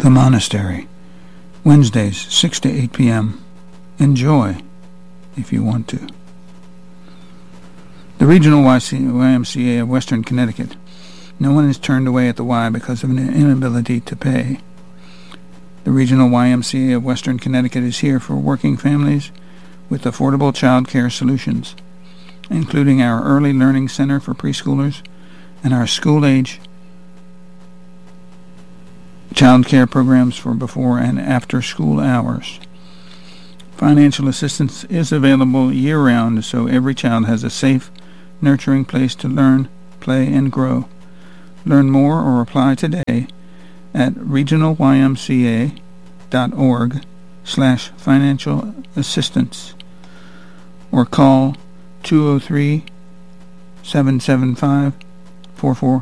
The Monastery, Wednesdays, 6 to 8 p.m. Enjoy, if you want to. The Regional YMCA of Western Connecticut. No one is turned away at the Y because of an inability to pay. The Regional YMCA of Western Connecticut is here for working families with affordable child care solutions, including our Early Learning Center for preschoolers and our school-age child care programs for before and after school hours. Financial assistance is available year-round, so every child has a safe, nurturing place to learn, play, and grow. Learn more or apply today at regionalymca.org/financial assistance or call 203-775-44